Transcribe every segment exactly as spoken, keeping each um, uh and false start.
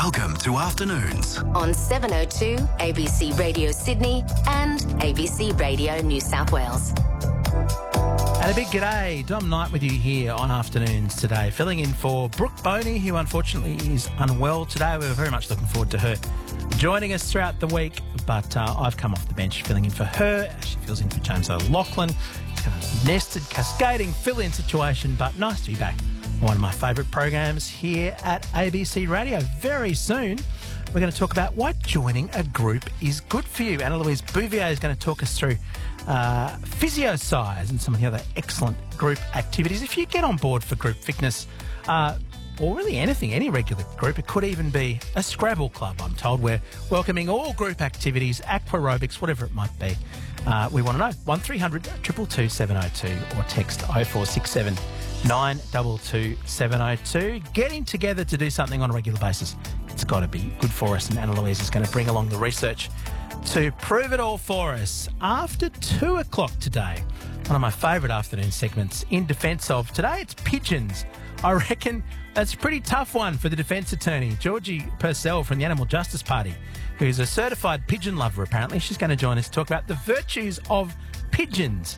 Welcome to Afternoons on seven oh two A B C Radio Sydney and A B C Radio New South Wales. And a big g'day, Dom Knight with you here on Afternoons today, filling in for Brooke Boney, who unfortunately is unwell today. We're very much looking forward to her joining us throughout the week, but uh, I've come off the bench filling in for her. She fills in for James O'Loughlin. It's kind of a nested, cascading fill-in situation, but nice to be back on one of my favourite programs here at A B C Radio. Very soon, we're going to talk about why joining a group is good for you. Anna Louise Bouvier is going to talk us through uh, PhysioSize and some of the other excellent group activities. If you get on board for group fitness, uh, or really anything, any regular group, it could even be a Scrabble club, I'm told. We're welcoming all group activities, aquarobics, whatever it might be. Uh, we want to know. one three hundred two two two seven oh two or text oh four six seven nine two two seven oh two. Getting together to do something on a regular basis, it's got to be good for us, and Anna Louise is going to bring along the research to prove it all for us. After two o'clock today, one of my favourite afternoon segments in defence of, today it's pigeons. I reckon that's a pretty tough one for the defence attorney, Georgie Purcell from the Animal Justice Party, who's a certified pigeon lover apparently. She's going to join us to talk about the virtues of pigeons.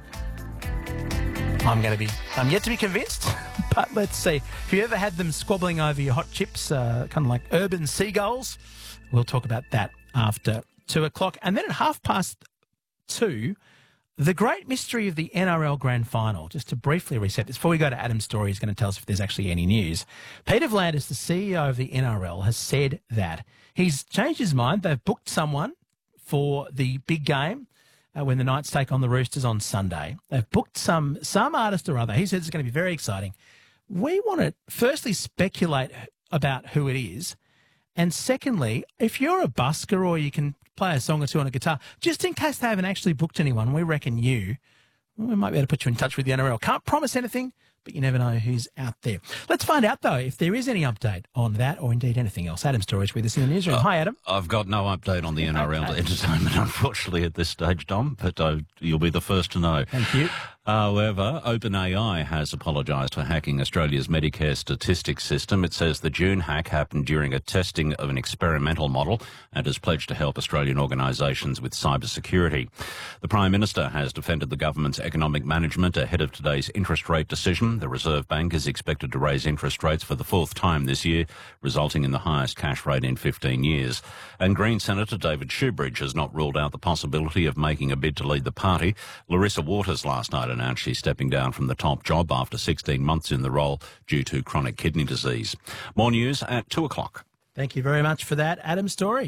I'm going to be, I'm yet to be convinced, but let's see. If you ever had them squabbling over your hot chips, uh, kind of like urban seagulls, we'll talk about that after two o'clock. And then at half past two, the great mystery of the N R L Grand Final. Just to briefly reset this, before we go to Adam's story, he's going to tell us if there's actually any news. Peter V'landys, the C E O of the N R L, has said that he's changed his mind. They've booked someone for the big game uh, when the Knights take on the Roosters on Sunday. They've booked some some artist or other. He says it's going to be very exciting. We want to firstly speculate about who it is, and secondly, if you're a busker or you can play a song or two on a guitar, just in case they haven't actually booked anyone, we reckon you, well, we might be able to put you in touch with the N R L. Can't promise anything, but you never know who's out there. Let's find out, though, if there is any update on that or indeed anything else. Adam Storey's with us in the newsroom. Uh, Hi, Adam. I've got no update on the N R L okay. entertainment, unfortunately, at this stage, Dom, but uh, you'll be the first to know. Thank you. However, OpenAI has apologised for hacking Australia's Medicare statistics system. It says the June hack happened during a testing of an experimental model and has pledged to help Australian organisations with cybersecurity. The Prime Minister has defended the government's economic management ahead of today's interest rate decision. The Reserve Bank is expected to raise interest rates for the fourth time this year, resulting in the highest cash rate in fifteen years. And Green Senator David Shoebridge has not ruled out the possibility of making a bid to lead the party. Larissa Waters last night announced she's stepping down from the top job after sixteen months in the role due to chronic kidney disease. More news at two o'clock. Thank you very much for that, Adam Storey.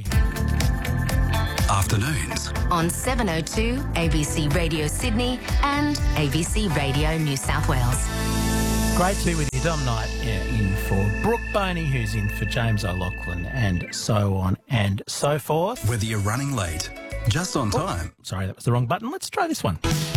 Afternoons on seven oh two A B C Radio Sydney and A B C Radio New South Wales. Great to be with you, Dom Knight, yeah, in for Brooke Boney, who's in for James O'Loughlin, and so on and so forth. Whether you're running late, just on time. Oh, sorry, that was the wrong button. Let's try this one.